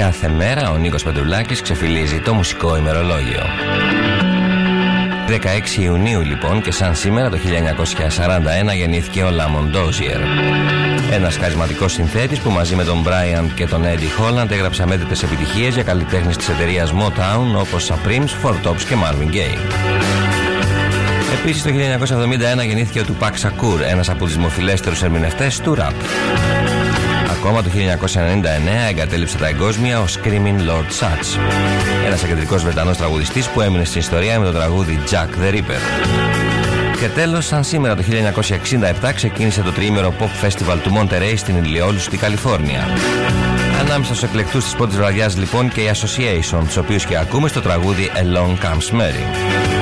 κάθε μέρα ο Νίκος Παντουλάκης ξεφυλίζει το μουσικό ημερολόγιο. 16 Ιουνίου λοιπόν, και σαν σήμερα το 1941 γεννήθηκε ο Lamont Dozier, ένας χαρισματικός συνθέτης που μαζί με τον Brian και τον Eddie Holland έγραψε αμέτρητες επιτυχίες για καλλιτέχνες της εταιρείας Motown όπως Supremes, Four Tops και Marvin Gaye. Επίσης το 1971 γεννήθηκε ο Tupac Shakur, ένας από τους δημοφιλέστερους ερμηνευτές του rap. Ακόμα το 1999 εγκατέλειψε τα εγκόσμια ο Screaming Lord Sutch, ένας εκκεντρικός Βρετανός τραγουδιστής που έμεινε στην ιστορία με το τραγούδι Jack the Ripper. Και τέλος, σαν σήμερα το 1967 ξεκίνησε το τριήμερο Pop Festival του Monterey στην Ηλιόλου στη Καλιφόρνια. Ανάμεσα στους εκλεκτούς της πρώτης βραδιάς λοιπόν και η Association, τους οποίους και ακούμε στο τραγούδι Along Comes Mary.